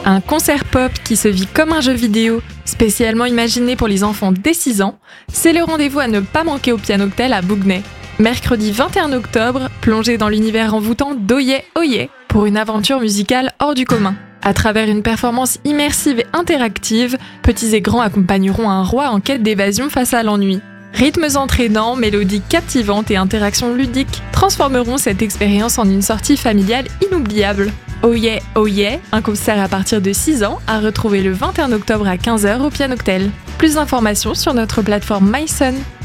Un concert pop qui se vit comme un jeu vidéo, spécialement imaginé pour les enfants dès 6 ans, c'est le rendez-vous à ne pas manquer au Pianoctel à Bougnay. Mercredi 21 octobre, plongez dans l'univers envoûtant d'Oye Oye pour une aventure musicale hors du commun. À travers une performance immersive et interactive, petits et grands accompagneront un roi en quête d'évasion face à l'ennui. Rythmes entraînants, mélodies captivantes et interactions ludiques transformeront cette expérience en une sortie familiale inoubliable. Oye Oye, un concert à partir de 6 ans à retrouver le 21 octobre à 15h au Pianoctel. Plus d'informations sur notre plateforme myson.